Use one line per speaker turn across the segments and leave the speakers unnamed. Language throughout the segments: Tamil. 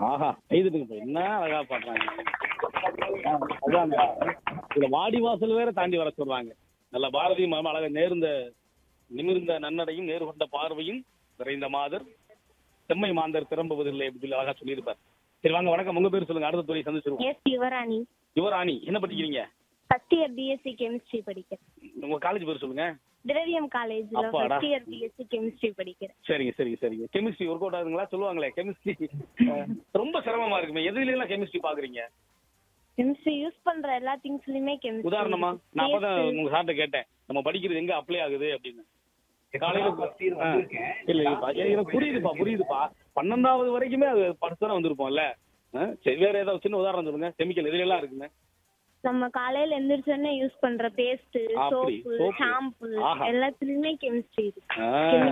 ஆஹா எழுதுட்டுங்க என்ன அழகா பாடுறாங்க. அதான் இதுல வாடி வாசல் வேற தாண்டி வர சொல்றாங்க. நல்ல பாரதி மாமா அழகா நேர்ந்த நிமிர்ந்த நன்னடையும் நேரு கொண்ட பார்வையும் விரைந்த மாதர் செம்மை மாந்தர் திரும்புவதில்லை அப்படின்னு சொல்லி அழகா சொல்லியிருப்பார். சரி வாங்க, வணக்கம். உங்க பேர் சொல்லுங்க, அடுத்த துறை சந்திச்சிருவோம்.
எஸ் யுவராணி.
யுவராணி, என்ன படிக்கிறீங்க?
ஃபர்ஸ்ட் இயர் பிஎஸ்சி கெமிஸ்ட்ரி படிக்கிறேன்.
உங்க காலேஜ் பேர் சொல்லுங்க.
திரவியம் காலேஜ்ல
அப்பாடா.
ஃபர்ஸ்ட் இயர் பிஎஸ்சி கெமிஸ்ட்ரி படிக்கிறேன்.
சரிங்க சரிங்க சரிங்க. Chemistry work out ஆகுதுங்களா? சொல்லுவாங்களே கெமிஸ்ட்ரி ரொம்ப சிரமமா இருக்குமே, எதுல எல்லாம் கெமிஸ்ட்ரி பாக்குறீங்க?
கெமிஸ்ட்ரி யூஸ் பண்ற எல்லா திங்ஸ்லயுமே கெமிஸ்ட்ரி.
உதாரணமா நான் அப்பதான் உங்க சார்ட்ட கேட்டேன், நம்ம படிக்கிறது எங்க அப்ளை ஆகுது அப்படின்னு. காலையில இல்ல எனக்கு புரியுதுப்பா. 12வது வரைக்குமே அது படிச்சுதான் வந்திருப்போம்ல. சரி, வேற ஏதாவது சின்ன உதாரணம் சொல்லுங்க. கெமிக்கல் எதுல எல்லாம் இருக்குங்க?
நம்ம காலையில எந்திரிச்சோடனே யூஸ் பண்ற பேஸ்ட், சோப்பு, ஷாம்பு எல்லாத்துலயுமே கெமிஸ்ட்ரி இருக்கு.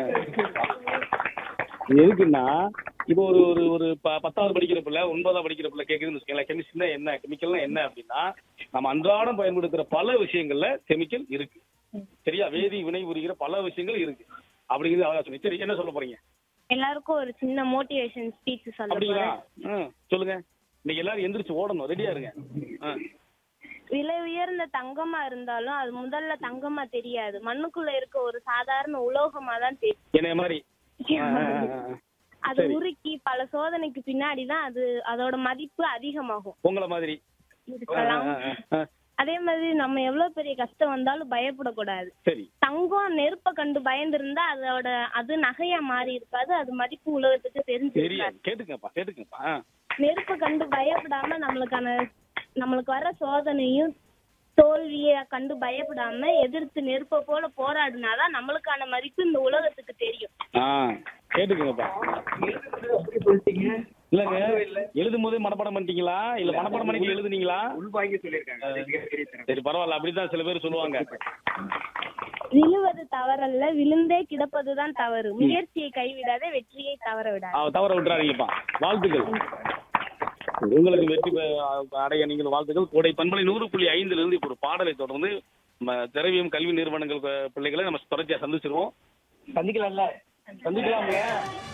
எதுக்குன்னா இப்போ ஒரு ஒரு ஒரு 10வது படிக்கிற பிள்ளை 9வது படிக்கிற பிள்ளை கேக்குதுன்னு வச்சுக்கோங்களேன், கெமிஸ்ட்ரினா என்ன, கெமிக்கல்னா என்ன அப்படின்னா, நம்ம அன்றாடம் பயன்படுத்துற பல விஷயங்கள்ல கெமிக்கல் இருக்கு. சரியா? வேதி வினை புரிகிற பல விஷயங்கள் இருக்கு அப்படிங்கிறது அழகா சொல்லி. சரி, என்ன சொல்ல போறீங்க?
எல்லாருக்கும் ஒரு சின்ன மோட்டிவேஷன் ஸ்பீச் சொல்ல
அப்படிங்களா?
போறேன்.
சொல்லுங்க. இன்னைக்கு எல்லாரும் எந்திரிச்சு ஓடணும், ரெடியா இருங்க.
விலை உயர்ந்த தங்கமா இருந்தாலும் அது முதல்ல தங்கமா தெரியாது, மண்ணுக்குள்ள இருக்க ஒரு சாதாரண உலோகமா தான் தெரியும்.
என்ன மாதிரி
அது உருக்கி பல சோதனைக்கு பின்னாடிதான் அதோட மதிப்பு அதிகமாகும்.
உங்கள மாதிரி
இருக்கலாம். அதே மாதிரி நம்ம எவ்வளவு பெரிய கஷ்டம் வந்தாலும் பயப்படக்கூடாது.
சரி.
தங்கம் நெருப்ப கண்டு பயந்திருந்தா அது நகையா மாறி இருக்காது, அது மதிப்பு உலகத்துக்கு தெரிஞ்சிருக்காது.
கேட்டுங்கப்பா.
நெருப்ப கண்டு பயப்படாம நம்மளுக்கு வர சோதனையும் தோல்விய கண்டு பயப்படாம எதிர்த்து நெருப்ப போல போராடினாதான் நம்மளுக்கான மதிப்பு இந்த உலகத்துக்கு தெரியும்.
கேட்டுங்கப்பா. இல்லங்க, எழுதும் போதே மனப்பாடம் பண்ணிட்டீங்களா இல்ல மனப்பாடம் பண்ணி எழுதுனீங்களா? சரி, பரவாயில்ல. அப்படிதான் சில பேர் சொல்லுவாங்க.
விழுவது தவறல்ல, விழுந்தே கிடப்பதுதான் தவறு. முயற்சியை கைவிடாதே, வெற்றியை தவற
விட்டுறாதீங்கப்பா. வாழ்த்துக்கள். உங்களுக்கு வெற்றி அடைய நீங்கள் வாழ்த்துக்கள். கோடை பண்பலை 100.5 இருந்து இப்போ ஒரு பாடலை தொடர்ந்து நம்ம திரவியம் கல்வி நிறுவனங்கள் பிள்ளைகளை நம்ம தொடர்ச்சியா சந்திச்சிருவோம். சந்திக்கலாம்ல? சந்திக்கலாம்ல?